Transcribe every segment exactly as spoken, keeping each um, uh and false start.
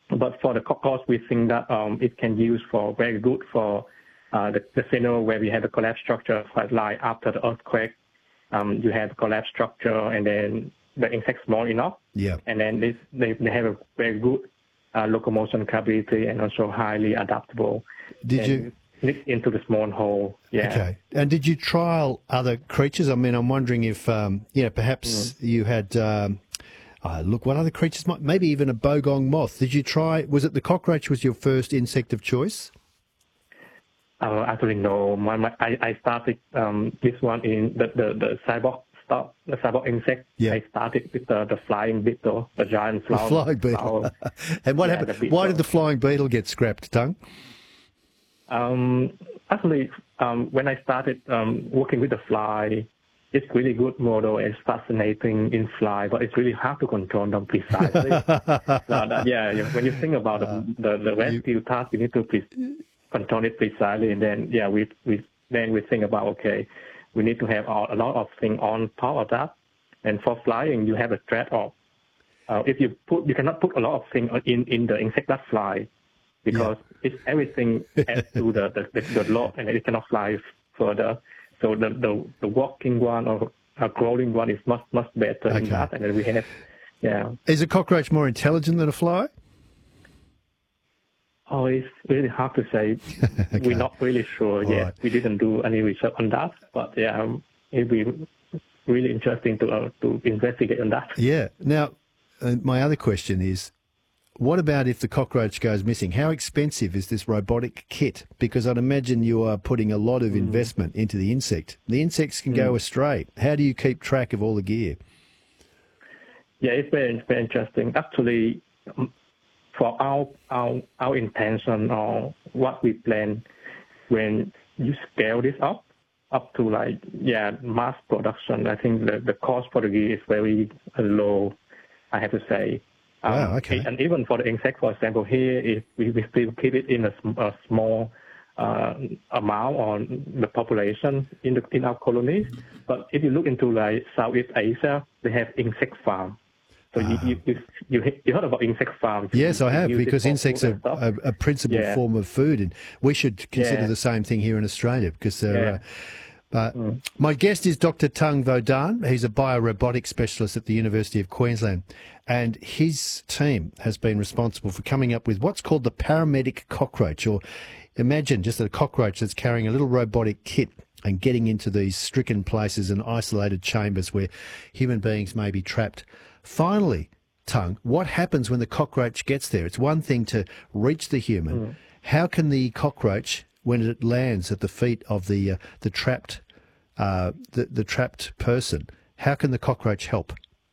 But for the cockroach, we think that um, it can use for very good for uh, the, the scenario where we have a collapse structure, like after the earthquake, um, you have a collapse structure, and then the insect small enough, yeah, and then this, they they have a very good uh, locomotion capability and also highly adaptable. Did and you sneak into the small hole? Yeah. Okay. And did you trial other creatures? I mean, I'm wondering if um, you know perhaps mm. you had. Um, Uh, look, what other creatures might, maybe even a bogong moth. Did you try, was it the cockroach was your first insect of choice? Uh, actually, no. My, my, I, I started um, this one in the, the, the cyborg stuff, the cyborg insect. Yeah. I started with the, the flying beetle, the giant flower. The flying beetle. And what yeah, happened? Why did the flying beetle get scrapped, Tung? Um, actually, um, when I started um, working with the fly, it's really good model. It's fascinating in fly, but it's really hard to control them precisely. so that, yeah, when you think about uh, the, the, the rescue you, task, you need to pre- control it precisely. And then, yeah, we, we then we think about, okay, we need to have a lot of things on top of that. And for flying, you have a trade-off. Uh, if you put, you cannot put a lot of things in, in the insect that fly because yeah. it's everything adds to the, the, the, the load and it cannot fly further. So the, the the walking one or a crawling one is much much better okay. than that, and then we have, yeah. Is a cockroach more intelligent than a fly? Oh, it's really hard to say. okay. We're not really sure All yet. Right. We didn't do any research on that, but yeah, um, it'd be really interesting to uh, to investigate on that. Yeah. Now, uh, my other question is, what about if the cockroach goes missing? How expensive is this robotic kit? Because I'd imagine you are putting a lot of mm. investment into the insect. The insects can mm. go astray. How do you keep track of all the gear? Yeah, it's very, very interesting. Actually, for our our our intention or what we plan, when you scale this up, up to like, yeah, mass production, I think the, the cost for the gear is very low, I have to say. Um, wow, okay. And even for the insect, for example, here, if we, we still keep it in a, a small uh, amount on the population in the, in our colonies. But if you look into like Southeast Asia, they have insect farm. So uh, you, you you you heard about insect farms? Yes, I have, because insects are a, a principal yeah. form of food, and we should consider yeah. the same thing here in Australia because they're. Yeah. Uh, But mm. my guest is Doctor Tung Vo Dan. He's a biorobotics specialist at the University of Queensland, and his team has been responsible for coming up with what's called the paramedic cockroach, or imagine just a cockroach that's carrying a little robotic kit and getting into these stricken places and isolated chambers where human beings may be trapped. Finally, Tung, what happens when the cockroach gets there? It's one thing to reach the human. Mm. How can the cockroach, when it lands at the feet of the uh, the trapped uh, the, the trapped person, how can the cockroach help?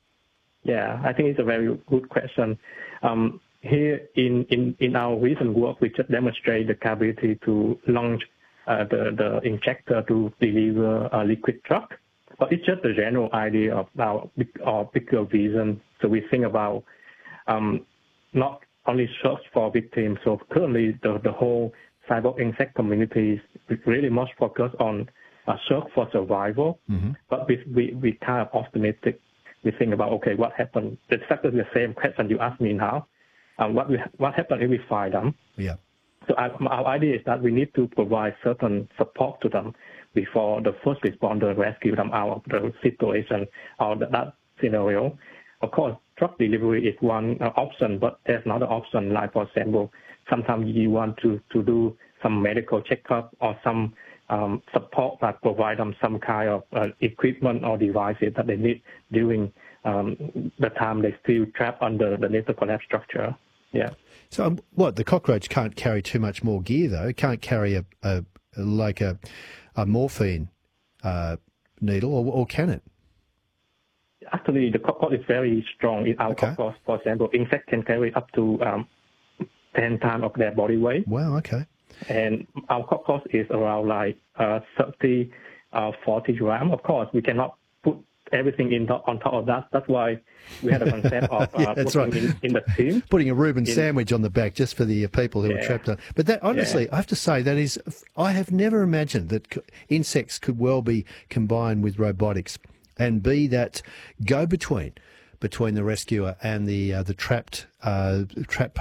Yeah, I think it's a very good question. Um, here in, in, in our recent work, we just demonstrate the capability to launch uh, the, the injector to deliver a liquid drug. But it's just a general idea of our, our bigger vision. So we think about um, not only search for victims. So currently the, the whole cyborg insect communities really much focus on uh, search for survival, mm-hmm. but we, we we kind of optimistic. We think about, okay, what happened? It's exactly the same question you asked me now. Um, what we, what happened if we find them? Yeah. So our, our idea is that we need to provide certain support to them before the first responder rescue them out of the situation or the, that scenario. Of course, drug delivery is one uh, option, but there's another option, like, for example, sometimes you want to, to do some medical checkup or some um, support that provide them some kind of uh, equipment or devices that they need during um, the time they still trapped under the nasal collapse structure. Yeah. So um, what, the cockroach can't carry too much more gear, though? It can't carry a, a like a, a morphine uh, needle, or, or can it? Actually, the cockroach is very strong. In our okay. cockroach, for example, insects can carry up to um, ten times of their body weight. Wow, okay. And our cockroach is around like uh, thirty, uh, forty grams. Of course, we cannot put everything in the, on top of that. That's why we had a concept of uh, yeah, that's putting right. in, in the team. Putting a Reuben in, sandwich on the back just for the uh, people who yeah. are trapped on. But that, honestly, yeah. I have to say, that is, I have never imagined that insects could well be combined with robotics and be that go-between between the rescuer and the uh, the trapped uh, trapped